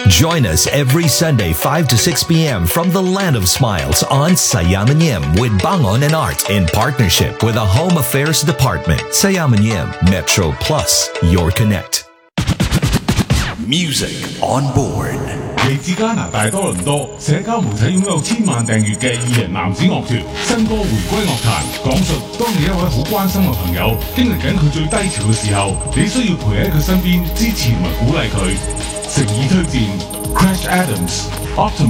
Join us every Sunday 5 to 6 p.m. from the Land of Smiles on Sayamanim with Bangon and Art in partnership with the Home Affairs Department. Sayamanim Metro Plus, your connect. Music on board。 嚟自加拿大多倫多，社交媒體擁有千萬訂閱嘅二人男子樂團，新歌回歸樂壇，講述當你一位好關心嘅朋友經歷緊佢最低潮嘅時候，你需要陪喺佢身邊支持同埋鼓勵佢。誠意推薦 Crash Adams Optimus。